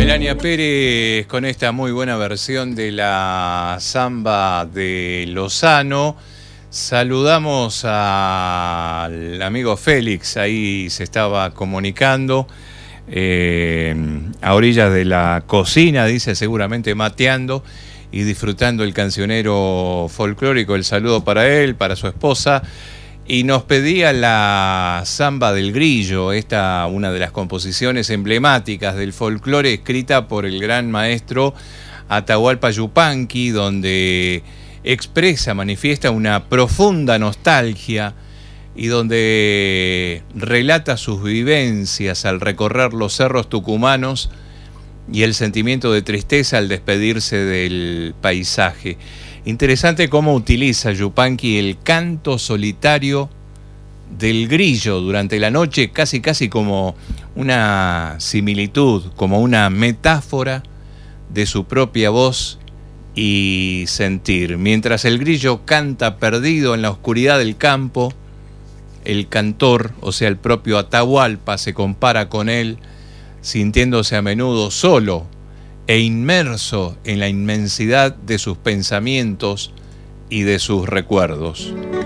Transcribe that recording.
Melania Pérez con esta muy buena versión de la samba de Lozano. Saludamos al amigo Félix, ahí se estaba comunicando a orillas de la cocina, dice, seguramente mateando y disfrutando el cancionero folclórico. El saludo para él, para su esposa. Y nos pedía la samba del grillo, esta una de las composiciones emblemáticas del folclore, escrita por el gran maestro Atahualpa Yupanqui, donde expresa, manifiesta una profunda nostalgia y donde relata sus vivencias al recorrer los cerros tucumanos y el sentimiento de tristeza al despedirse del paisaje. Interesante cómo utiliza Yupanqui el canto solitario del grillo durante la noche, casi como una similitud, como una metáfora de su propia voz y sentir. Mientras el grillo canta perdido en la oscuridad del campo, el cantor, o sea, el propio Atahualpa, se compara con él, sintiéndose a menudo solo e inmerso en la inmensidad de sus pensamientos y de sus recuerdos.